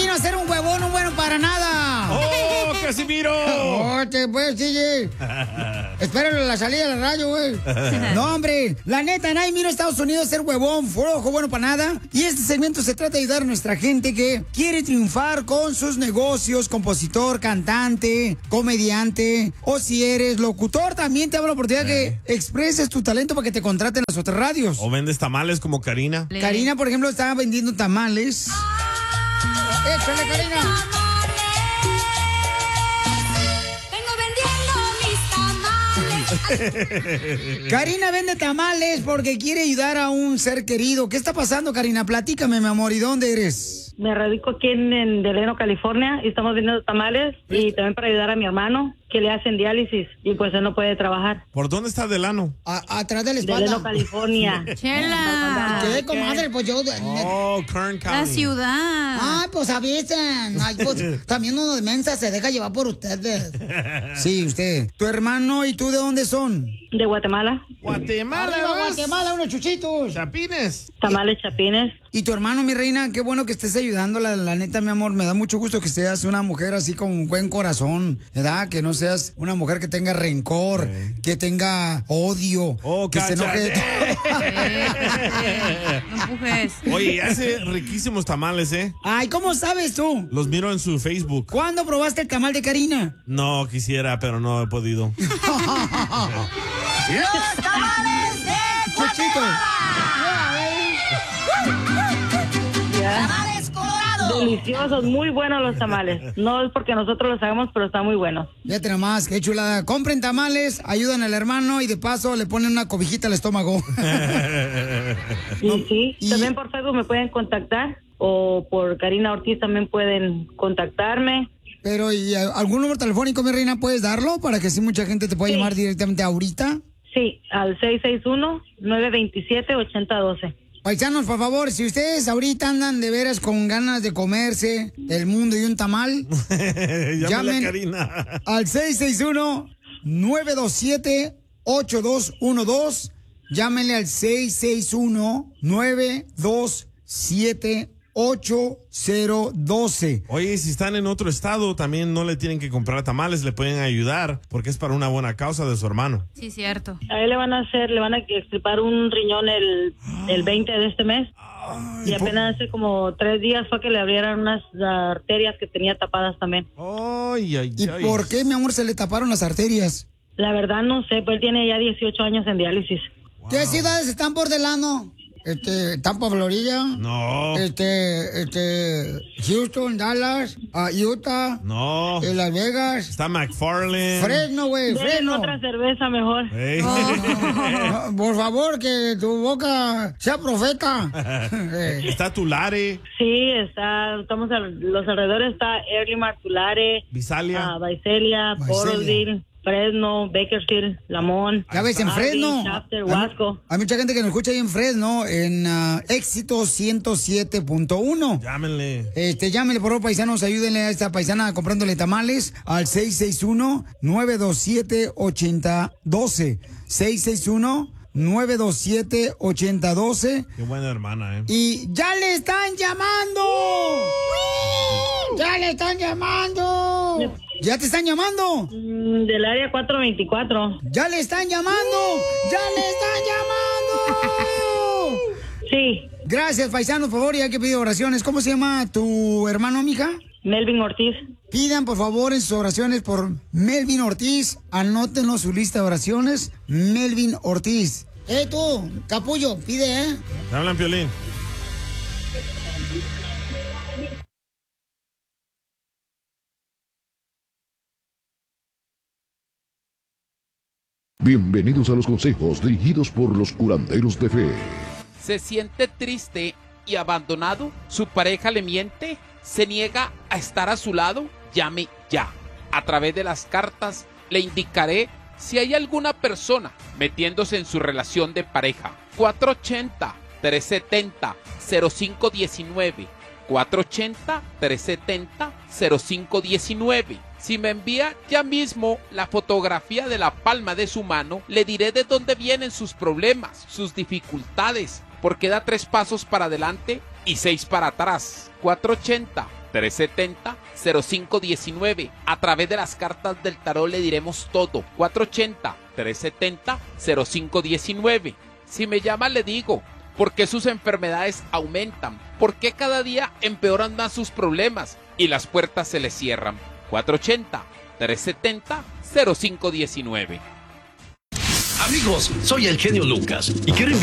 vino a ser un huevón, un bueno para nada. ¡Oh, Casimiro! ¡Oh, te pues, DJ! Espéralo la salida de la radio, güey. No, hombre. La neta, nadie vino a Estados Unidos a ser huevón, flojo, bueno para nada. Y este segmento se trata de ayudar a nuestra gente que quiere triunfar con sus negocios, compositor, cantante, comediante. O si eres locutor, también te da la oportunidad que expreses tu talento para que te contraten las otras radios. O vendes tamales como Karina. Karina, por ejemplo, estaba vendiendo tamales. ¡Échale, Karina! Karina vende tamales porque quiere ayudar a un ser querido. ¿Qué está pasando, Karina? Platícame, mi amor. ¿Y dónde eres? Me radico aquí en Delano, California, y estamos vendiendo tamales y también para ayudar a mi hermano que le hacen diálisis y pues él no puede trabajar. ¿Por dónde está Delano? Atrás de la espalda. Delano, California. Chela. ¿Qué, comadre? Pues yo... Oh, Kern County. La ciudad. Ay, pues avisen. Ay, pues, también uno de mensa se deja llevar por ustedes. Sí, usted. ¿Tu hermano y tú de dónde son? De Guatemala. Guatemala, Arriba, ¿vas? Guatemala, unos chuchitos. Chapines. Tamales chapines. Y tu hermano, mi reina, qué bueno que estés ayudándola. La neta, mi amor, me da mucho gusto que seas una mujer así con un buen corazón, ¿verdad? Que no seas una mujer que tenga rencor, que tenga odio, que se enoje. No empujes. Oye, hace riquísimos tamales, ¿eh? Ay, ¿cómo sabes tú? Los miro en su Facebook. ¿Cuándo probaste el tamal de Karina? No quisiera, pero no he podido. ¡Los tamales de Guatemala! ¡Tamales colorados! Deliciosos, muy buenos los tamales. No es porque nosotros los hagamos, pero están muy buenos. Fíjate nomás, qué chulada. Compren tamales, ayudan al hermano y de paso le ponen una cobijita al estómago. Sí, también por Facebook me pueden contactar o por Karina Ortiz también pueden contactarme. Pero, ¿y algún número telefónico, mi reina, puedes darlo para que así mucha gente te pueda llamar directamente ahorita? Sí, al 661-927-8012. Paisanos, por favor, si ustedes ahorita andan de veras con ganas de comerse el mundo y un tamal, llamen a Karina al 661-927-8212. Llámenle al 661-927-8012. Oye, si están en otro estado, también no le tienen que comprar tamales, le pueden ayudar, porque es para una buena causa de su hermano. Sí, cierto. A él le van a extirpar un riñón el 20 de este mes. Y apenas hace como 3 días fue que le abrieron unas arterias que tenía tapadas también. ¿Y por qué, mi amor, se le taparon las arterias? La verdad no sé, pues él tiene ya 18 años en diálisis. ¿Qué ciudades están por Delano? Tampa, Florida. No. Houston, Dallas, Utah. No. Las Vegas. Está McFarland. Fresno, güey, Fresno. Otra cerveza mejor. Hey. No, por favor, que tu boca sea profeta. Está Tulare. Sí, estamos a los alrededores, está Early Tulare, Visalia. Visalia, Porterville, Fresno, Bakersfield, Lamont. Ya ves, en Fresno. Shafter, Wasco. Hay mucha gente que nos escucha ahí en Fresno, en Éxito 107.1. Llámenle. Llámenle, por favor, paisanos, ayúdenle a esta paisana comprándole tamales al 661-927-8012. 661-927-8012. Qué buena hermana, ¿eh? Y ya le están llamando. ¡Ya le están llamando! ¿Ya te están llamando? Del área 424. ¡Ya le están llamando! ¡Ya le están llamando! Sí. Gracias, paisanos, por favor, ya que pido oraciones. ¿Cómo se llama tu hermano, mija? Melvin Ortiz. Pidan, por favor, en sus oraciones por Melvin Ortiz. Anótenlo su lista de oraciones. Melvin Ortiz. Tú, capullo, pide, ¿eh? Te hablan, Piolín. Bienvenidos a los consejos dirigidos por los curanderos de fe. ¿Se siente triste y abandonado? ¿Su pareja le miente? ¿Se niega a estar a su lado? Llame ya. A través de las cartas le indicaré si hay alguna persona metiéndose en su relación de pareja. 480-370-0519. 480-370-0519. Si me envía ya mismo la fotografía de la palma de su mano, le diré de dónde vienen sus problemas, sus dificultades, porque da 3 pasos para adelante y 6 para atrás. 480-370-0519. A través de las cartas del tarot le diremos todo. 480-370-0519. Si me llama le digo por qué sus enfermedades aumentan, por qué cada día empeoran más sus problemas y las puertas se le cierran. 480-370-0519. Amigos, soy el genio Lucas y quiero